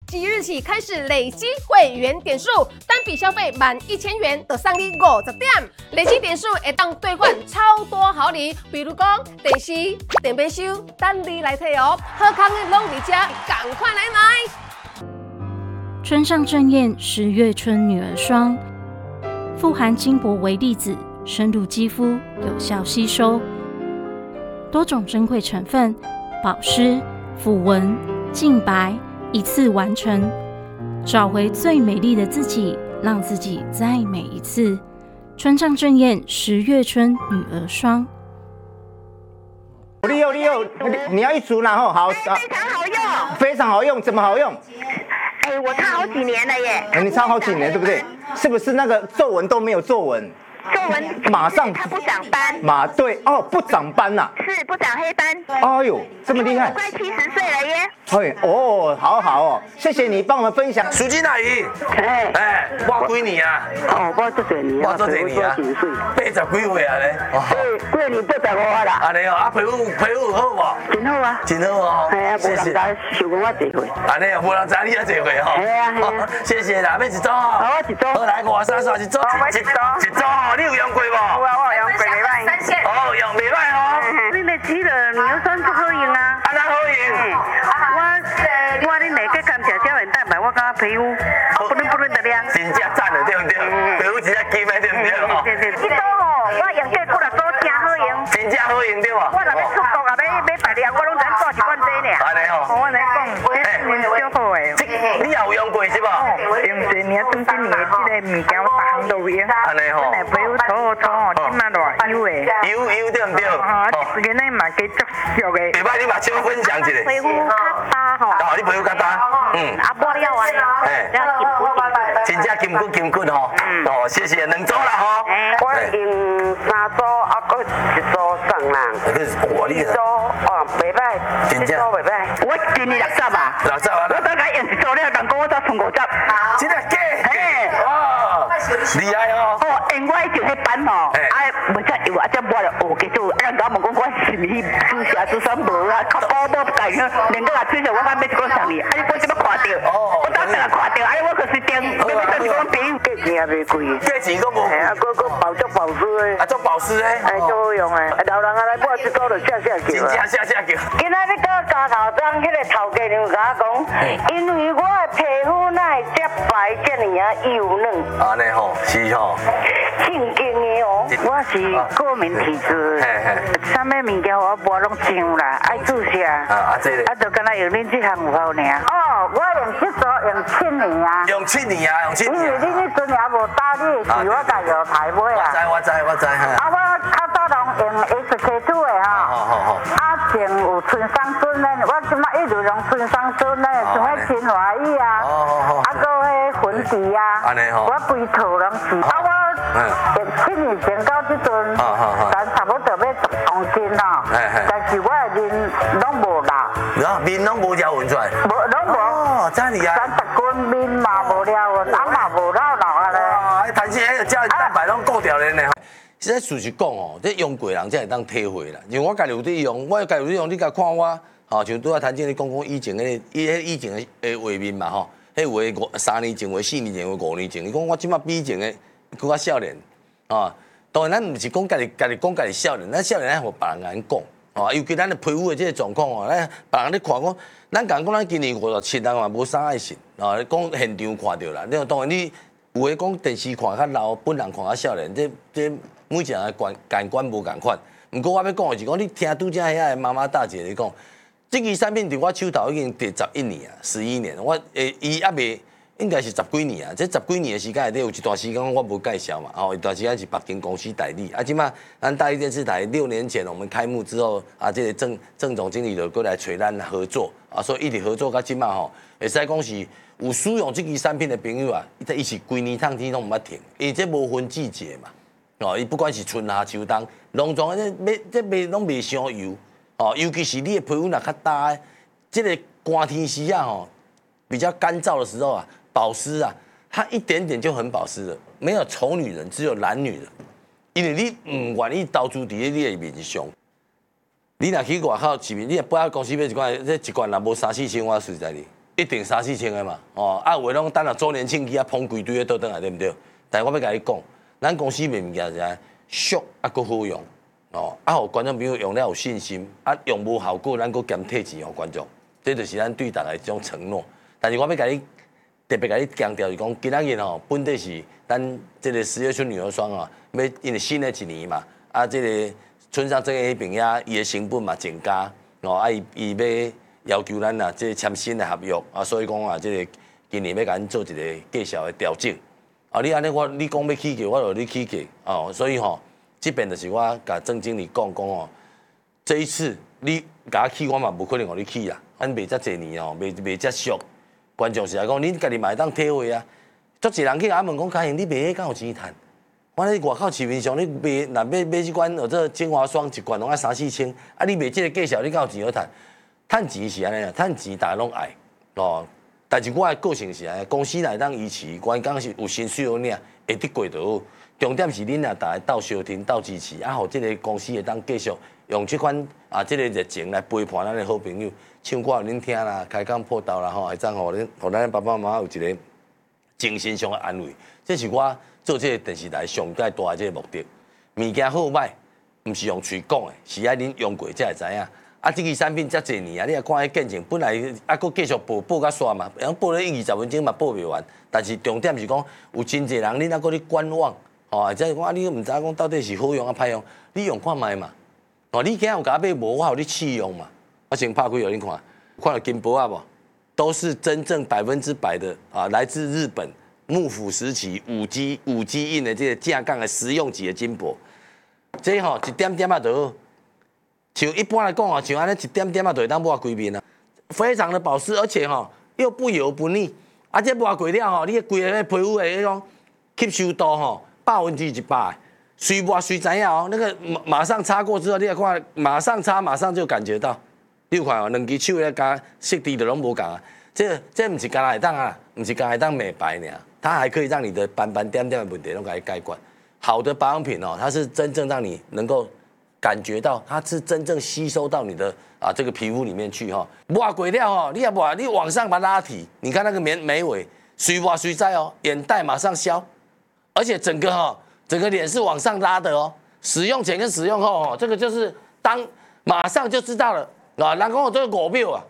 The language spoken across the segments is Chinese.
即日起开始累积会员点数，单笔消费满1000元就送你50点，累积点数会当兑换超多好礼，比如讲电视、电杯收，等你来摕哦。好康的拢伫遮，赶快来买！ 春上正艳，10月春女儿霜，富含金箔微粒子，深入肌肤，有效吸收，多种珍贵成分，保湿、抚纹、净白。一次完成，找回最美丽的自己，让自己再美一次。春上正艳，10月春女儿霜。 利用，你要一组然后好， 非常好用， 非常好用，怎么好用？ 哎，我擦好几年了耶。 你擦好几年，对不对？是不是那个皱纹都没有皱纹？ 皱纹马上它不长斑， 对哦，不长斑呐， 是不长黑斑。 哎呦，这么厉害！ 我快70岁了耶。 哎哦，好好哦，谢谢你帮我们分享。 淑金阿姨，我几年啊？ 哦，我做几年啊？ 我做几年啊？80几岁啊咧？ 过年85啊啦。 安尼哦，啊皮肤好无？ 真好啊， 真好哦。 系啊，无人知受过我济岁。 安尼哦，无人知你啊济岁吼。 系啊。 谢谢啦，要一组。 好，我一组。 好来，53刷一组。一组哦，你有用过无？ 有啊，我用过，袂歹。 3线。 哦，用袂歹哦。 你那吃了女儿霜足好用啊。 安那好用？ 我恁下个甘蔗胶原蛋白，我感觉皮肤不嫩的亮。 真正赞的对不对？皮肤真正金的对不对？吼。 对。这组吼，我用过几来组，真好用。 真正好用对无？ 我若要出国啊，要排量，我拢只带一罐这呢。 安尼吼。 我来讲，这少好诶。 你也有用过是无？ 用一年，今年的这个物件我逐项都有用。 安尼吼。 本来皮肤粗吼，今嘛偌油诶。 油对不对？ 原来嘛加足俗诶。 袂歹，你嘛先分享一下。 皮肤较大吼。 哦，你皮肤较大。 啊，抹了完， 真正金骨吼。哦，谢谢，2组啦吼。 我用3组，啊，搁1组送人。 哇，你 1组哦，袂歹， 真正袂歹。我今年60啊。 60啊。 我大概用1组了，人讲我才剩50。 真的假？嘿。哦，厉害哦。 哦，因为我以前迄班吼，袂使用，才抹了学几组。人家问讲我是咪主啥无啊？较古无改样，连个吹着我讲要一个啥物，我即摆看到，我当时看到，我可是定，要说是讲朋友价钱也袂贵， 价钱都无贵， 个保湿诶， 做保湿诶， 足好用诶，老人来抹1组就下叫。 真正下叫。 今仔日到加头庄，迄个头家娘甲我讲，因为我的皮肤哪会遮白遮尔啊幼嫩。 安尼吼，是吼。 正经的哦，我是过敏体质，啥物物件我抹拢上啦，爱注射。 这个。 就敢若用恁这项有效尔。哦，我用这组用7年啊。 用7年啊，用7年。 因为你迄阵也无打你的时，我家有台买啊。 我知。 啊，我较早拢用 SK2的哈。 好。 啊，前有春桑醇的，我即摆一直用春桑醇的，像迄清华液啊。啊，搁迄粉底啊。安尼吼。我规套拢是。啊，我7年前到即阵，但差不多要10公斤咯。但是我的面拢无老。 面拢无条纹出来。 拢无。 哦，真厉害。 30斤面嘛无了纹，人嘛无老啊咧。 哇，弹性迄个胶原蛋白拢顾掉咧呢。现在事实讲哦，这用过人才会当体会啦。因为我家己有在用，我家己有在用，你甲看我，吼，像拄仔谭静你讲以前迄以前的画面嘛吼，迄画3年前、画4年前、画5年前，你讲我即摆比以前的更较少年，啊，当然咱毋是讲家己讲家己少年，咱少年咱互别人安讲，哦，尤其咱的皮肤的这个状况哦，咱别人咧看讲，咱讲咱今年57人嘛无啥爱信，啊，讲现场看到啦，你当然你有诶讲电视看较老，本人看较少年，这每一个人的感官无共款。毋过我要讲的是讲，你听拄则遐个妈妈大姐咧讲，这支产品伫我手头已经第11年啊，11年，我伊还未应该是10几年啊，这10几年的时间内底有一段时间我无介绍嘛，一段时间是北京公司代理，即马咱大益电视台6年前我们开幕之后啊，这个郑总经理就过来找咱合作啊，所以一直合作到即马吼，会使讲是有使用这支产品的朋友啊，伊是规年烫天拢毋捌停，因为这无分季节嘛。哦，伊不管是春夏秋冬，农庄这卖拢袂伤油哦，尤其是你的皮肤若较大，这个寒天时啊吼，比较干燥的时候啊，保湿啊，它一点点就很保湿了。没有丑女人，只有懒女人，因为你唔愿意投资伫你的面上。你若去外口市面，你也不要公司买一罐，这一罐若无3、4千，我实在哩， 一定3、4千的嘛，哦，啊，有的拢等下周年庆去啊，捧规堆的倒转来，对不对？但是我要甲你讲，咱公司卖物件是俗啊，佫好用，哦，啊，互观众朋友用了有信心，啊，用无效果，咱佫减退钱互观众，这就是咱对大家一种承诺。但是我要甲你特别甲你强调是讲，今仔日吼，本地是咱这个10月春女儿霜啊，要因为新的一年嘛，啊，这个村上正义迄边遐伊的成本嘛增加，哦，啊，伊要求咱啊，这签新的合约啊，所以讲啊，这个今年要甲咱做一个介绍的调整。啊，你安尼你讲要起价，我就你起价哦，所以吼，这边就是我甲曾经理讲哦，这一次你甲我起，我嘛无可能互你起啦，咱卖遮侪年哦，卖遮俗。观众是来讲，恁家己嘛会当体会啊。足一人去甲我问讲，嘉颖，你卖迄敢有钱趁？我咧外口市面上，你卖若买即款或者精华霜一罐拢爱3、4千，啊，你卖即个介绍，你敢有钱好趁？趁钱是安尼啊，趁钱大家拢爱哦。但是我的个性是安尼，公司内当支持，关讲是有薪水好领，会得过就好。重点是恁啊，大家斗相挺、斗支持，啊，互即个公司会当继续用即款啊，即个热情来陪伴咱的好朋友。唱歌互恁听啦，开讲破刀啦吼，会当互咱爸爸妈妈有一个精神上的安慰。这是我做这个电视台上介大的这个目的。物件好歹，毋是用嘴讲的，是爱恁用过才会知影。啊，这个产品遮侪年啊，你也看迄见证，本来啊，佫继续报甲煞嘛，然后报了20分钟嘛报袂完。但是重点是讲，有真侪人恁啊佫咧观望，哦，即我你毋知讲到底是好用啊歹用，你用看卖嘛。哦，你今日有甲买无，我互你试用嘛。我先拍开互恁看，看到金箔啊无？都是真正100%的啊，来自日本幕府时期5G 印的这个架杠的实用级的金箔。这吼一点点啊就好，像一般来讲啊，像安尼一点点啊就会当抹规面啊，非常的保湿，而且吼又不油不腻，啊这抹过了吼，你规个皮肤的迄种吸收度吼100%，随抹随知影哦，那个马上擦过之后，你来看，马上擦马上就感觉到。你有看哦，2只手咧加色滴的拢无共啊，这不是干会当啊，不是干会当美白呢，它还可以让你的斑斑点点的问题拢给它解决。好的保养品哦，它是真正让你能够感觉到，它是真正吸收到你的啊这个皮肤里面去哈。抹过了哦，你也抹，你往上把它拉提，你看那个眉尾，随抹随在哦，眼袋马上消，而且整个脸是往上拉的哦。使用前跟使用后哦，这个就是马上就知道了。啊，人讲我做5秒啊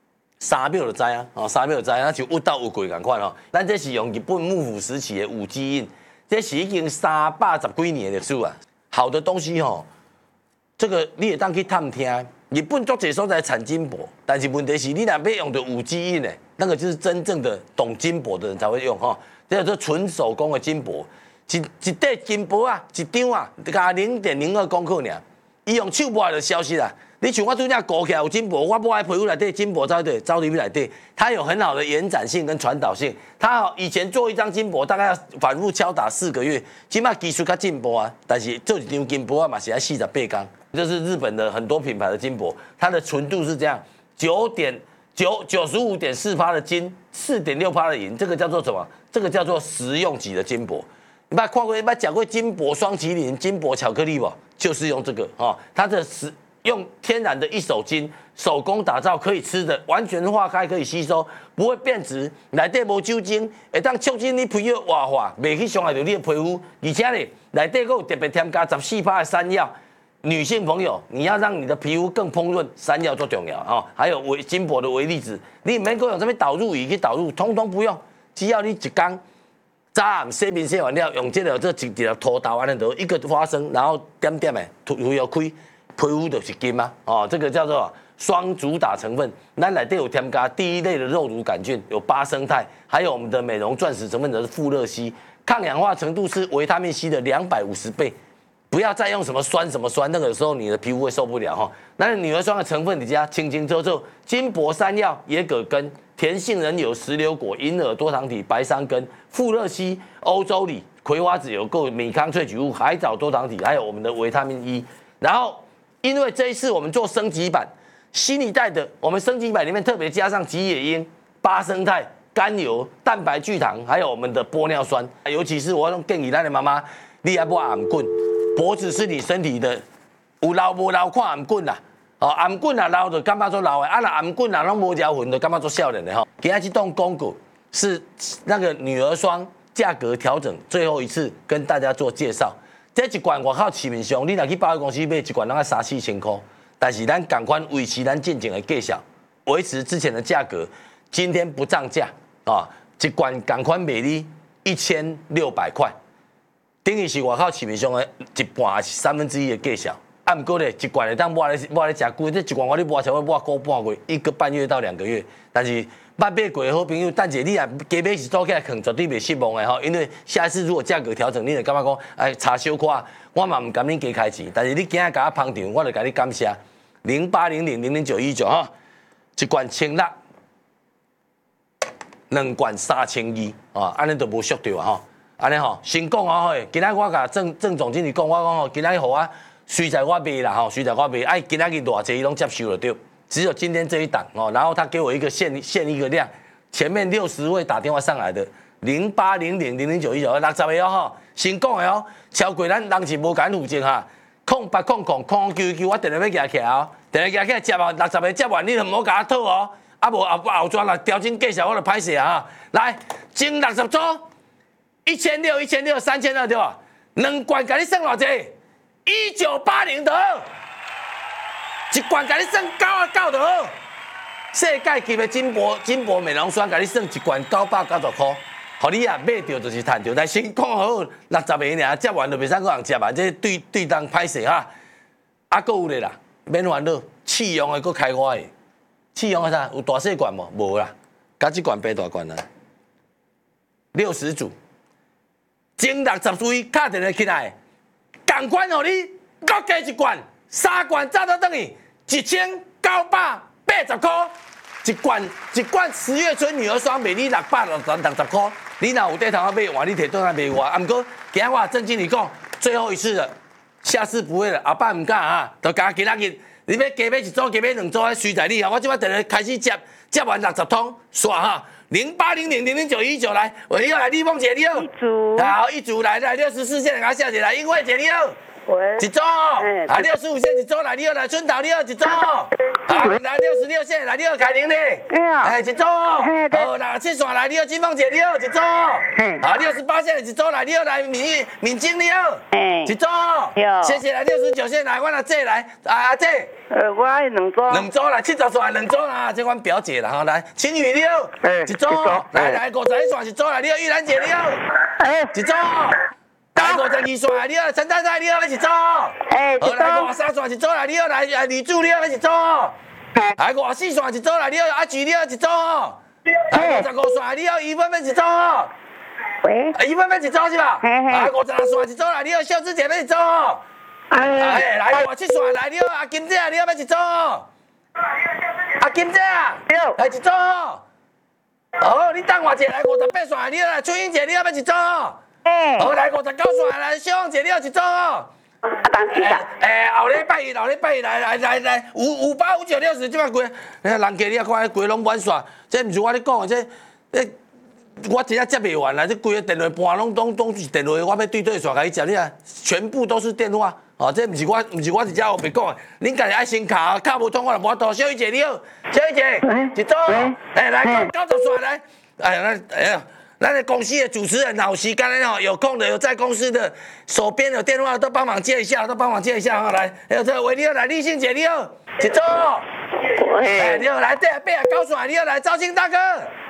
，3秒就知啊，哦，3秒就知啊，像有到有过共款哦。咱这是用日本幕府时期的5G印，这是已经310几年的历史啊。好的东西哦，这个你也当去探听。日本足侪所在产金箔，但是问题是你若要用到5G印的，那个就是真正的懂金箔的人才会用哈。这叫做纯手工的金箔，一块金箔啊，一张啊，加0.02公克尔，伊用手抹就消失啦。你像我拄则勾起来有金箔，我抹在皮肤内底，金箔走入内底，它有很好的延展性跟传导性。它以前做一张金箔大概要反复敲打4个月，即马技术较进步啊，但是做一张金箔啊嘛是要48工。这是日本的很多品牌的金箔，它的纯度是这样，95.4%的金，4.6%的银，这个叫做什么？这个叫做实用级的金箔。你看过，讲过金箔双麒麟、金箔巧克力不？就是用这个哦，它的用天然的一手金手工打造，可以吃的，完全化开，可以吸收，不会变质，内底无酒精，会当促进你皮肤活化，袂去伤害到你的皮肤。而且呢，内底有特别添加14%的山药。女性朋友，你要让你的皮肤更蓬润，山药最重要啊！还有金箔的微粒子，你免够用什么导入仪去导入，通通不用，只要你一缸早暗洗面洗完了，用这个一条土豆安尼就一个花生，然后点点的涂油开。皮肤就是金啊，哦，这个叫做双主打成分，咱内底有添加第一类的肉毒杆菌，有8生态，还有我们的美容钻石成分的是富乐烯，抗氧化程度是维他命 C 的250倍。不要再用什么酸，那个有时候你的皮肤会受不了哈。那女儿霜的成分，你加清周金箔、山药、野葛根、甜杏仁油、石榴果、银耳多糖体、白桑根、富乐烯、欧洲梨、葵花籽油、米糠萃取物、海藻多糖体，还有我们的维他命 E。然后，因为这一次我们做升级版，新一代的我们升级版里面特别加上吉野樱、8生态、甘油、蛋白聚糖，还有我们的玻尿酸。尤其是我建议咱的妈妈，你要不暗棍。脖子是你身体的有老无老看暗棍啦， 哦，颔棍啊老就感觉做老的，啊那颔棍啊拢无条痕就感觉做少年的哈。今天这栋公股是那个女儿霜价格调整最后一次跟大家做介绍。这一罐外口市面上，你若去百货公司买一罐，拢要3、4千块。但是咱赶快维持咱进前的价小，维持之前的价格，今天不涨价啊！一罐赶快卖你1600块，等于是外口市面上的一半还是1/3的价小。啊，不过咧，一罐会当抹咧食久，这一罐我咧抹差不多抹个半月，1个半月到2个月。但是捌买过的好朋友，但是你也加买是做起来啃，绝对袂失望的吼。因为下次如果价格调整，你就感觉讲，哎，差小可，我嘛唔甘你加开钱。但是你今日甲我捧场，我就甲你感谢。0800000919哈，一罐1600，2罐3200啊，安尼都无俗掉啊吼。安尼吼，先讲啊吼，今仔我甲郑总经理讲，我讲吼，今仔互我。随在我卖啦吼，随在我卖，哎，今仔日偌济伊拢接受了对，只有今天这一档哦，然后他给我一个限一个量，前面60位打电话上来的080000091960个哦吼，先讲的哦，超过咱人是无敢负责哈，0800009999我电话要举起来哦，电话举起来接啊，60个接完你就唔好甲我讨哦，啊无后转啦调整价钱我就歹势啊，来前60组1600、3200对吧？2罐甲你算偌济？1980就好，一罐甲你算990就好。世界级的金箔美容霜，甲你算一罐990块，互你啊买到就是赚到。但先讲好60个尔，接完就袂使个人接啊，这对当歹势哈。啊，搁有咧啦，免烦恼，试用的搁开我的，试用的啥？有大细罐无？无啦，甲这罐白大罐啊，60组，前60位敲电话起来。同款互你，搁加一罐，3罐早到等于1980块，一罐10月春女儿霜卖你660块，你若有在头买，换你摕倒来卖我。啊，毋过今仔我郑经理讲，最后一次了，下次不会了，后摆唔敢啊，就甲今仔日你要加买一组，加买2组，随在你啊。我即摆电话开始接完60通，刷哈。0800000919来，我要来立丰姐你好，好一组来64线，给小姐来，英惠姐你好，一组，啊65线一组来，你好来春桃你好一组，好来66线来你好凯玲你，哎一组，好67线来你好金凤姐你好一组，好68线一组来你好来敏晶你好，一组，谢谢来69线来，我来这来，阿姐。 我爱2组来70线2组啦，这阮表姐啦吼，来青雨你好，一组，来51线一组来，你好玉兰姐你好，一组，来52线你好陈太太你好一组，好来53线一组来，你好来李柱你好一组，来54线一组来，你好阿菊你好一组，来55线你好一分一组， 喂， 一分一组是吧？来56线一组来，你好秀芝姐妹一组。哎，来57线来你好，阿金姐你好要一组，阿金姐来一组，哦，你等我一下来58线你好来春英姐你好要一组，好来59线来小王姐你好一组，后礼拜一来58、59、60即摆贵，人家你啊看贵拢满线，这毋是我咧讲的，这我真正接袂完啦，这规个电话盘拢是电话，我要对线甲伊接，你啊，全部都是电话。哦，这不是我直接后面讲的，恁家己爱先卡无通我就无多。小雨姐你好，小雨姐，一组，来90线来，咱的公司的主持人有时间的有空的有在公司的手边有电话都帮忙接一下，哈，来，还有这维你好，来立信姐你好，一组，你好来这89线你好来赵兴大哥。